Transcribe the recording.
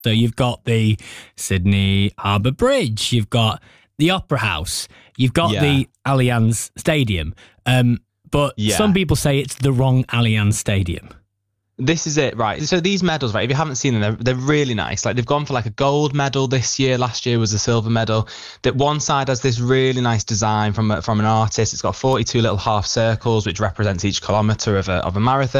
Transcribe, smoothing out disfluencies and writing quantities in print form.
So you've got the Sydney Harbour Bridge, you've got the Opera House, you've got the Allianz Stadium. But some people say it's the wrong Allianz Stadium. This is it, right? So these medals, right, if you haven't seen them, they're really nice. Like, they've gone for like a gold medal this year. Last year was a silver medal. That one side has this really nice design from an artist. It's got 42 little half circles, which represents each kilometre of a marathon.